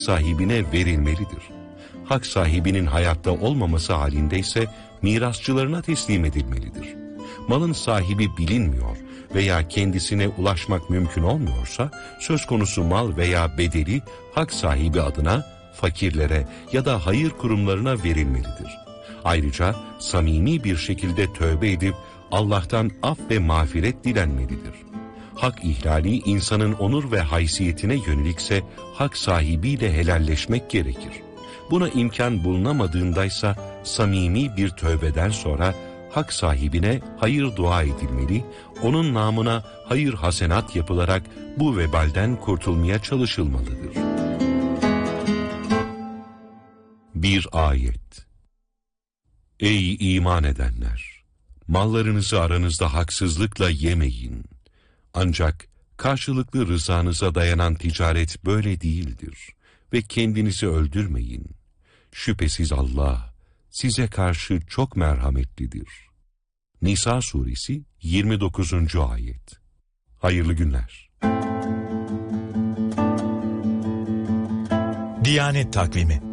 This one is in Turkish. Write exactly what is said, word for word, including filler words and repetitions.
sahibine verilmelidir. Hak sahibinin hayatta olmaması halinde ise mirasçılarına teslim edilmelidir. Malın sahibi bilinmiyor veya kendisine ulaşmak mümkün olmuyorsa, söz konusu mal veya bedeli hak sahibi adına fakirlere ya da hayır kurumlarına verilmelidir. Ayrıca samimi bir şekilde tövbe edip Allah'tan af ve mağfiret dilenmelidir. Hak ihlali insanın onur ve haysiyetine yönelikse hak sahibiyle helalleşmek gerekir. Buna imkan bulunamadığındaysa samimi bir tövbeden sonra hak sahibine hayır dua edilmeli, onun namına hayır hasenat yapılarak bu vebalden kurtulmaya çalışılmalıdır. Bir ayet. Ey iman edenler! Mallarınızı aranızda haksızlıkla yemeyin. Ancak karşılıklı rızanıza dayanan ticaret böyle değildir. Ve kendinizi öldürmeyin. Şüphesiz Allah size karşı çok merhametlidir. Nisa suresi yirmi dokuzuncu ayet. Hayırlı günler. Diyanet Takvimi